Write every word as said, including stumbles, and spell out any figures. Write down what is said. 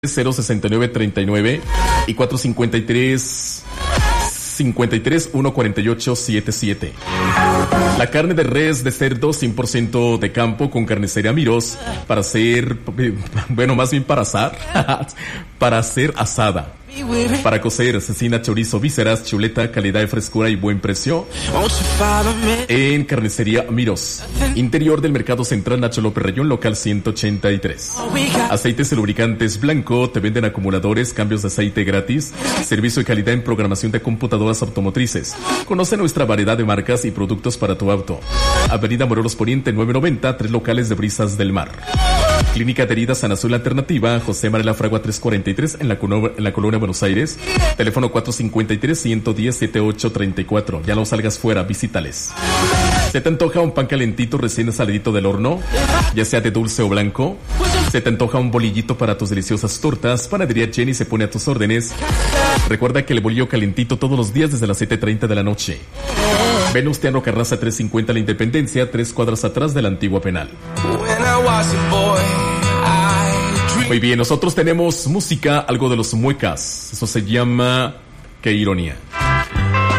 cero sesenta y nueve treinta y nueve y cuatro cincuenta y tres cincuenta y tres uno cuarenta y ocho setenta y siete. La carne de res de cerdo cien por ciento de campo con carnicería Miros para hacer, bueno, más bien para asar, para hacer asada. Para cocer, cecina, chorizo, vísceras, chuleta, calidad de frescura y buen precio. En Carnicería Miros. Interior del Mercado Central Nacho López Rayón, local ciento ochenta y tres. Aceites y lubricantes Blanco, te venden acumuladores, cambios de aceite gratis, servicio de calidad en programación de computadoras automotrices. Conoce nuestra variedad de marcas y productos para tu auto. Avenida Morelos Poniente nueve noventa, tres locales de Brisas del Mar. Clínica de Heridas San Azul Alternativa, José Manuel Fragua trescientos cuarenta y tres en la, en la Colonia Buenos Aires. Teléfono cuatro cincuenta y tres uno uno cero setenta y ocho treinta y cuatro. Ya no salgas fuera, visítales. ¿Se te antoja un pan calentito recién salidito del horno? Ya sea de dulce o blanco. ¿Se te antoja un bolillito para tus deliciosas tortas? Panadería Jenny se pone a tus órdenes. Recuerda que el bolillo calentito todos los días desde las siete treinta de la noche. Venustiano Carranza trescientos cincuenta La Independencia, tres cuadras atrás de la antigua penal. Muy bien, nosotros tenemos música, algo de los Muecas. Eso se llama Qué ironía.